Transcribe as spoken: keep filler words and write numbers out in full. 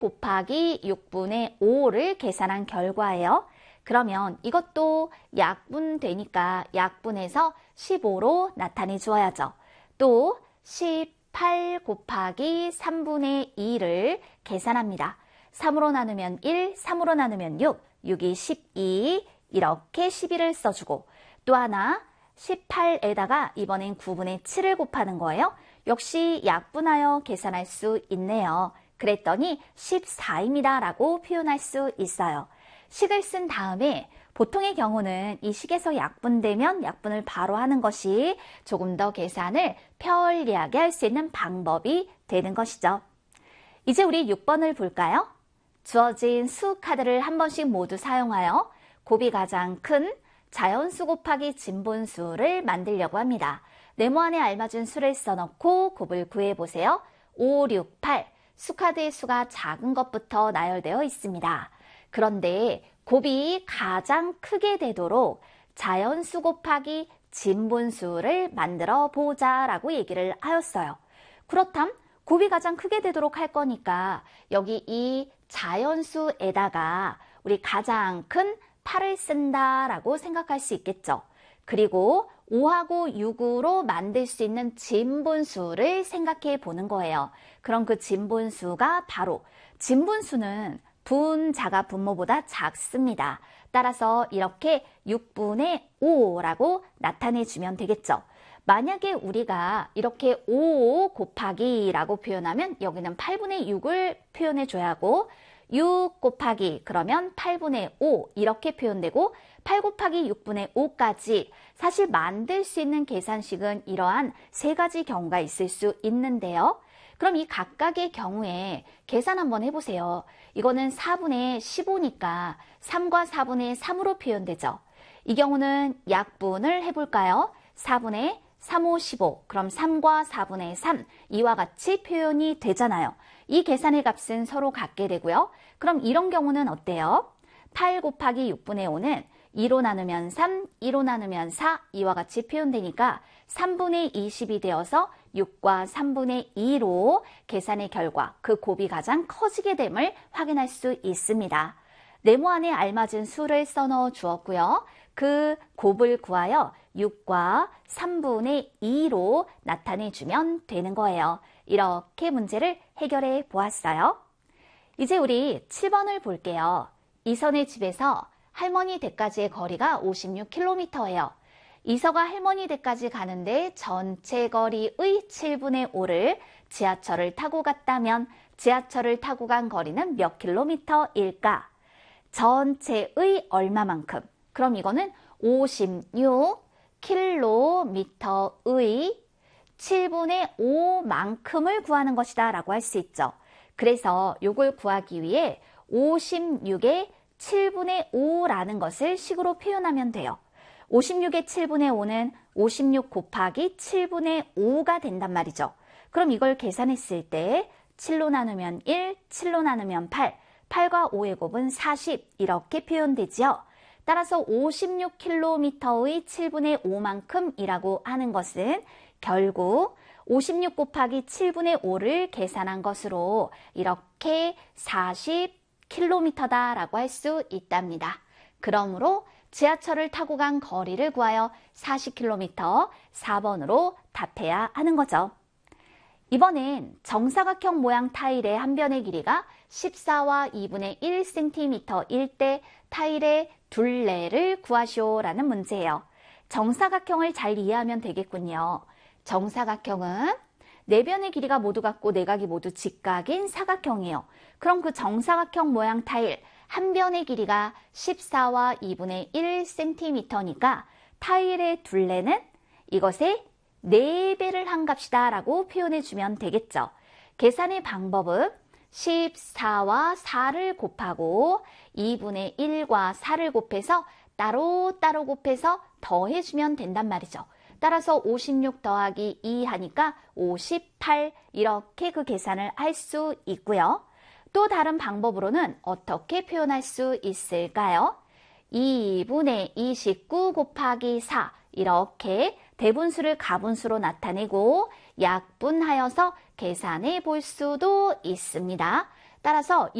곱하기 육분의 오를 계산한 결과예요. 그러면 이것도 약분되니까 약분해서 십오로 나타내 주어야죠. 또 십팔 곱하기 삼분의 이를 계산합니다. 삼으로 나누면 일, 삼으로 나누면 육, 육이 십이, 이렇게 십이를 써주고 또 하나 십팔에다가 이번엔 구분의 칠을 곱하는 거예요. 역시 약분하여 계산할 수 있네요. 그랬더니 십사입니다 라고 표현할 수 있어요. 식을 쓴 다음에 보통의 경우는 이 식에서 약분되면 약분을 바로 하는 것이 조금 더 계산을 편리하게 할 수 있는 방법이 되는 것이죠. 이제 우리 육 번을 볼까요? 주어진 수 카드를 한 번씩 모두 사용하여 곱이 가장 큰 자연수 곱하기 진분수를 만들려고 합니다. 네모 안에 알맞은 수를 써넣고 곱을 구해보세요. 오, 육, 팔. 수카드의 수가 작은 것부터 나열되어 있습니다. 그런데 곱이 가장 크게 되도록 자연수 곱하기 진분수를 만들어 보자라고 얘기를 하였어요. 그렇담 곱이 가장 크게 되도록 할 거니까 여기 이 자연수에다가 우리 가장 큰 팔을 쓴다라고 생각할 수 있겠죠. 그리고 오하고 육으로 만들 수 있는 진분수를 생각해 보는 거예요. 그럼 그 진분수가 바로 진분수는 분자가 분모보다 작습니다. 따라서 이렇게 육분의 오라고 나타내주면 되겠죠. 만약에 우리가 이렇게 오 곱하기라고 표현하면 여기는 팔분의 육을 표현해줘야 하고 육 곱하기 그러면 팔분의 오 이렇게 표현되고 팔 곱하기 육분의 오까지 사실 만들 수 있는 계산식은 이러한 세 가지 경우가 있을 수 있는데요. 그럼 이 각각의 경우에 계산 한번 해보세요. 이거는 사분의 십오니까 삼과 사분의 삼으로 표현되죠. 이 경우는 약분을 해볼까요? 사분의 삼, 오, 십오. 그럼 삼과 사분의 삼. 이와 같이 표현이 되잖아요. 이 계산의 값은 서로 같게 되고요. 그럼 이런 경우는 어때요? 팔 곱하기 육분의 오는 이로 나누면 삼, 이로 나누면 사. 이와 같이 표현되니까 삼분의 이십이 되어서 육과 삼분의 이로 계산의 결과 그 곱이 가장 커지게 됨을 확인할 수 있습니다. 네모 안에 알맞은 수를 써넣어 주었고요. 그 곱을 구하여 육과 삼분의 이로 나타내주면 되는 거예요. 이렇게 문제를 해결해 보았어요. 이제 우리 칠 번을 볼게요. 이선의 집에서 할머니 댁까지의 거리가 오십육 킬로미터예요. 이서가 할머니 댁까지 가는데 전체 거리의 칠분의 오를 지하철을 타고 갔다면 지하철을 타고 간 거리는 몇 킬로미터일까? 전체의 얼마만큼? 그럼 이거는 오십육 킬로미터의 칠분의 오만큼을 구하는 것이다 라고 할 수 있죠. 그래서 이걸 구하기 위해 오십육의 칠분의 오라는 것을 식으로 표현하면 돼요. 오십육의 칠분의 오는 오십육 곱하기 칠분의 오가 된단 말이죠. 그럼 이걸 계산했을 때 칠로 나누면 일, 칠로 나누면 팔, 팔과 오의 곱은 사십 이렇게 표현되지요. 따라서 오십육 킬로미터의 칠분의 오만큼이라고 하는 것은 결국 오십육 곱하기 칠분의 오를 계산한 것으로 이렇게 사십 킬로미터다라고 할 수 있답니다. 그러므로 지하철을 타고 간 거리를 구하여 사십 킬로미터 사 번으로 답해야 하는 거죠. 이번엔 정사각형 모양 타일의 한 변의 길이가 십사와 이분의 일 센티미터일 때 타일의 둘레를 구하시오라는 문제예요. 정사각형을 잘 이해하면 되겠군요. 정사각형은 네 변의 길이가 모두 같고 내각이 모두 직각인 사각형이에요. 그럼 그 정사각형 모양 타일 한 변의 길이가 십사와 이분의 일 센티미터니까 타일의 둘레는 이것의 네 배를 한 값이다 라고 표현해 주면 되겠죠. 계산의 방법은 십사와 사를 곱하고 이분의 일과 사를 곱해서 따로따로 곱해서 더해주면 된단 말이죠. 따라서 오십육 더하기 이 하니까 오십팔 이렇게 그 계산을 할 수 있고요. 또 다른 방법으로는 어떻게 표현할 수 있을까요? 이분의 이십구 곱하기 사 이렇게 대분수를 가분수로 나타내고 약분하여서 계산해 볼 수도 있습니다. 따라서